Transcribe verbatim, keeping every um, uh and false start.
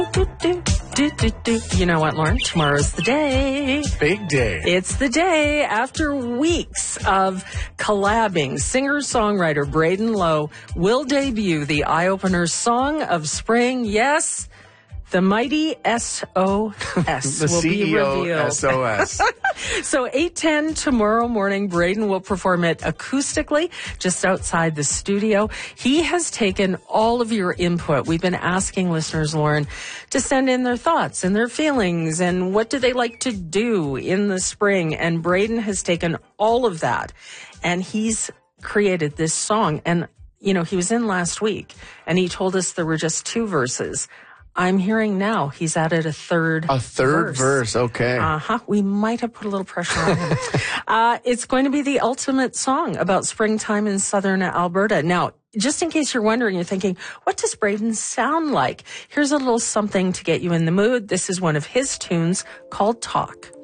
Do, do, do, do, do. You know what, Lauren? Tomorrow's the day. Big day. It's the day after weeks of collabing. Singer-songwriter Braden Lowe will debut the eye-opener Song of Spring. Yes, the mighty S O S the will C E O be revealed. S O S. So eight ten tomorrow morning, Braden will perform it acoustically just outside the studio. He has taken all of your input. We've been asking listeners, Lauren, to send in their thoughts and their feelings and what do they like to do in the spring. And Braden has taken all of that and he's created this song. And, you know, he was in last week and he told us there were just two verses. I'm hearing now he's added a third A third verse, verse. okay. Uh-huh. We might have put a little pressure on him. uh, it's going to be the ultimate song about springtime in southern Alberta. Now, just in case you're wondering, you're thinking, what does Braden sound like? Here's a little something to get you in the mood. This is one of his tunes called Talk.